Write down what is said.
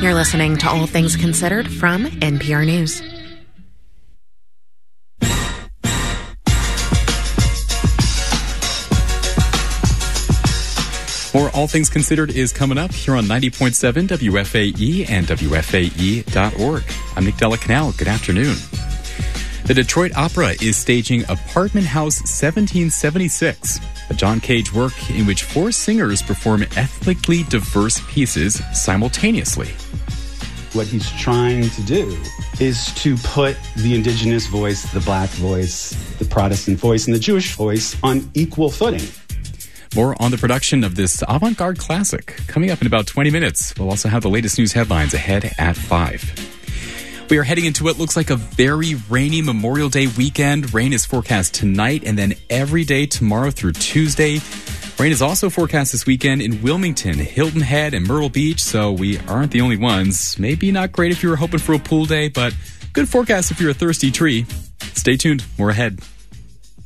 You're listening to All Things Considered from NPR News. More All Things Considered is coming up here on 90.7 WFAE and WFAE.org. I'm Nick Della Canal. Good afternoon. The Detroit Opera is staging Apartment House 1776, a John Cage work in which 4 singers perform ethnically diverse pieces simultaneously. What he's trying to do is to put the indigenous voice, the black voice, the Protestant voice, and the Jewish voice on equal footing. More on the production of this avant-garde classic coming up in about 20 minutes. We'll also have the latest news headlines ahead at 5. We are heading into what looks like a very rainy Memorial Day weekend. Rain is forecast tonight and then every day tomorrow through Tuesday. Rain is also forecast this weekend in Wilmington, Hilton Head, and Myrtle Beach, so we aren't the only ones. Maybe not great if you were hoping for a pool day, but good forecast if you're a thirsty tree. Stay tuned. More ahead.